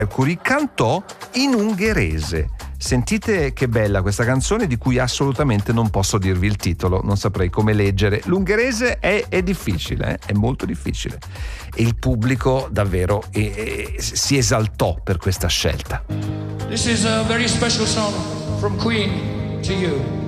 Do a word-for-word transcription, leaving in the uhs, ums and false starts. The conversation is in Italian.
Mercury cantò in ungherese. Sentite che bella questa canzone, di cui assolutamente non posso dirvi il titolo, non saprei come leggere. L'ungherese è, è difficile, eh? È molto difficile. E il pubblico davvero eh, eh, si esaltò per questa scelta. This is a very special song from Queen to you.